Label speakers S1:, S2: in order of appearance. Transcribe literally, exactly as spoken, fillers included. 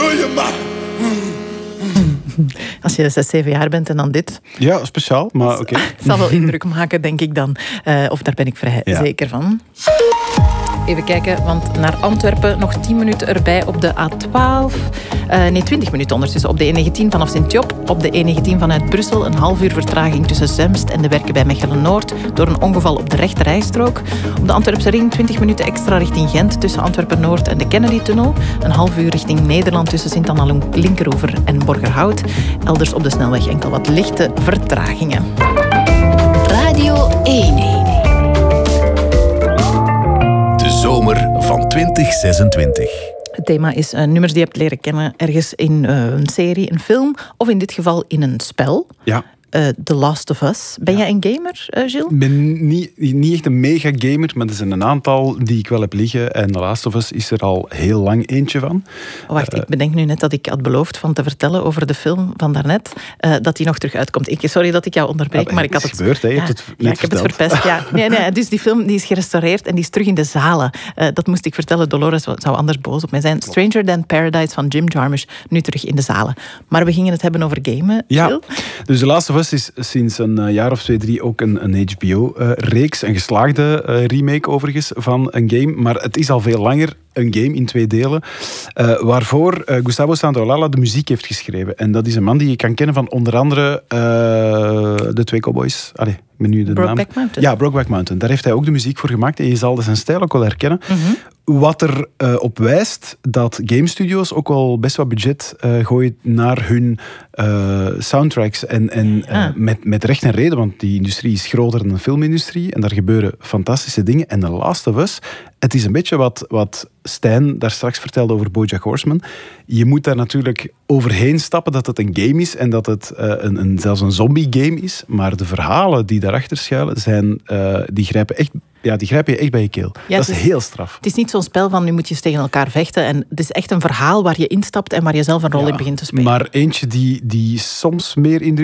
S1: Als je zes, zeven jaar bent en dan dit.
S2: Ja, speciaal, maar oké. Okay.
S1: Het zal wel indruk maken, denk ik dan. Uh, of daar ben ik vrij ja. zeker van. Even kijken, want naar Antwerpen nog tien minuten erbij op de A twaalf. Uh, nee, twintig minuten ondertussen op de E negentien vanaf Sint-Job. Op de E negentien vanuit Brussel een half uur vertraging tussen Zemst en de Werken bij Mechelen-Noord door een ongeval op de rechte rijstrook. Op de Antwerpse ring twintig minuten extra richting Gent tussen Antwerpen-Noord en de Kennedy-tunnel. Een half uur richting Nederland tussen Sint-Anna-Linkeroever en Borgerhout. Elders op de snelweg enkel wat lichte vertragingen.
S3: Radio één.
S4: Zomer van twintig zesentwintig.
S1: Het thema is uh, nummers die je hebt leren kennen ergens in uh, een serie, een film of in dit geval in een spel.
S2: Ja.
S1: Uh, The Last of Us. Ben ja. jij een gamer, uh, Gilles?
S2: Ik ben niet, niet echt een mega gamer, maar er zijn een aantal die ik wel heb liggen. En The Last of Us is er al heel lang eentje van.
S1: Oh, wacht, uh, ik bedenk nu net dat ik had beloofd van te vertellen over de film van daarnet, uh, dat die nog terug uitkomt. Ik, sorry dat ik jou onderbreek,
S2: ja,
S1: maar ik had het...
S2: gebeurd, hè? Je
S1: ja,
S2: hebt het
S1: ja, ik heb het verpest. Ja. Nee, nee, dus die film die is gerestaureerd en die is terug in de zalen. Uh, dat moest ik vertellen. Dolores zou anders boos op mij zijn. Stranger Than Paradise van Jim Jarmusch, nu terug in de zalen. Maar we gingen het hebben over gamen,
S2: ja.
S1: Gilles.
S2: Dus The Last of Us is sinds een jaar of twee, drie ook een, een H B O-reeks. Een geslaagde uh, remake overigens van een game. Maar het is al veel langer een game in twee delen. Uh, waarvoor uh, Gustavo Santaolalla de muziek heeft geschreven. En dat is een man die je kan kennen van onder andere uh, de twee cowboys. Allee, ik ben nu de
S1: Brokeback
S2: naam.
S1: Mountain.
S2: Ja, Brokeback Mountain. Daar heeft hij ook de muziek voor gemaakt. En je zal zijn stijl ook wel herkennen.
S1: Mm-hmm.
S2: Wat er uh, op wijst dat game studios ook wel best wat budget uh, gooien naar hun uh, soundtracks. En, en uh,
S1: ah.
S2: met, met recht en reden, want die industrie is groter dan de filmindustrie. En daar gebeuren fantastische dingen. En The Last of Us, het is een beetje wat, wat Stijn daar straks vertelde over BoJack Horseman. Je moet daar natuurlijk overheen stappen dat het een game is en dat het uh, een, een, zelfs een zombie-game is. Maar de verhalen die daarachter schuilen, zijn, uh, die grijpen echt... Ja, die grijpen je echt bij je keel.
S1: Ja,
S2: dat is,
S1: is
S2: heel straf.
S1: Het is niet zo'n spel van nu moet je eens tegen elkaar vechten. En het is echt een verhaal waar je instapt en waar je zelf een rol
S2: ja,
S1: in begint te spelen.
S2: Maar eentje die, die soms meer indruk